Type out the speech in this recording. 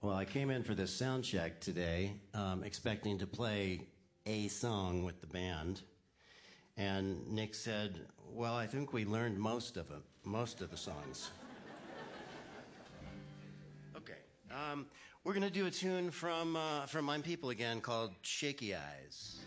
Well, I came in for this sound check today, expecting to play a song with the band. And Nick said, well, I think we learned most of the songs. Okay. We're going to do a tune from My People again called Shaky Eyes.